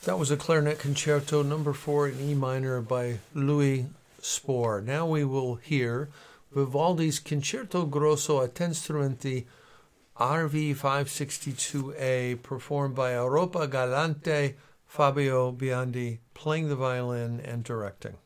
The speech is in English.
That was a clarinet concerto number 4 in E minor by Louis Spohr. Now we will hear Vivaldi's Concerto Grosso a 10 strumenti RV 562A performed by Europa Galante Fabio Biondi, playing the violin and directing.